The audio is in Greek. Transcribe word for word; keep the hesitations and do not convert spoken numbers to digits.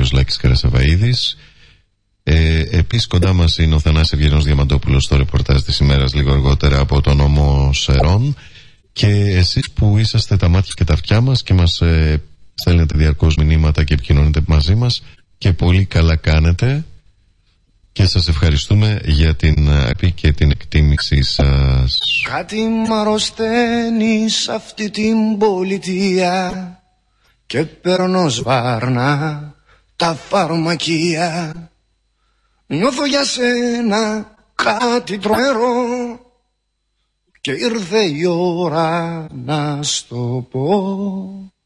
κύριος Λάκης Καρασαβαΐδης. Ε, επίσης κοντά μας είναι ο Θανάσης Ευγενός Διαμαντόπουλος στο ρεπορτάζ της ημέρας λίγο αργότερα από τον νομό Σερών. Και εσείς που είσαστε τα μάτια και τα αυτιά μας και μας ε, στέλνετε διαρκώς μηνύματα και επικοινωνείτε μαζί μας, και πολύ καλά κάνετε, και σας ευχαριστούμε για την αγάπη και την εκτίμησή σας. Κάτι μ' αρρωσταίνει σ' αυτή την πολιτεία και παίρνω σβάρνα τα φαρμακεία. Νιώθω για σένα κάτι τρομερό και ήρθε η ώρα να στο πω.